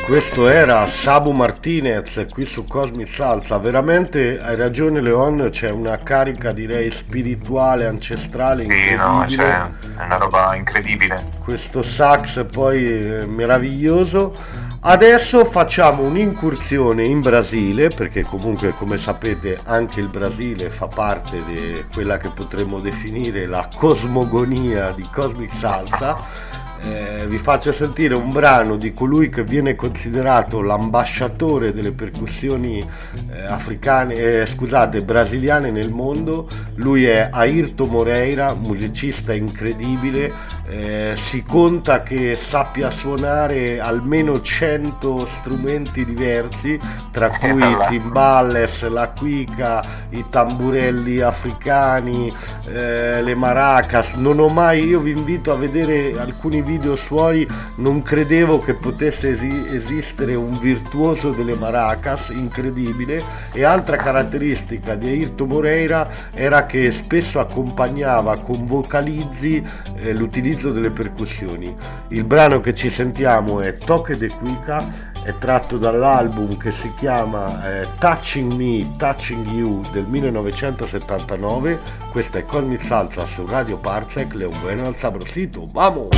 Questo era Sabu Martinez qui su Cosmic Salsa. Veramente hai ragione Leon, c'è una carica direi spirituale, ancestrale Sì, no, incredibile. è una roba incredibile. Questo sax poi meraviglioso. Adesso facciamo un'incursione in Brasile, perché comunque come sapete anche il Brasile fa parte di quella che potremmo definire la cosmogonia di Cosmic Salsa. Vi faccio sentire un brano di colui che viene considerato l'ambasciatore delle percussioni africane, scusate, brasiliane nel mondo. Lui è Airto Moreira, musicista incredibile. Si conta che sappia suonare almeno 100 strumenti diversi, tra cui i timbales, la cuica, i tamburelli africani, le maracas. Non ho mai, io vi invito a vedere alcuni video suoi, non credevo che potesse esistere un virtuoso delle maracas, incredibile. E altra caratteristica di Airto Moreira era che spesso accompagnava con vocalizzi l'utilizzo delle percussioni. Il brano che ci sentiamo è Toque de Cuica, è tratto dall'album che si chiama Touching Me, Touching You del 1979. Questa è Cosmic Salsa su Radio Parsec, Leon Bueno al Sabrosito, vamos!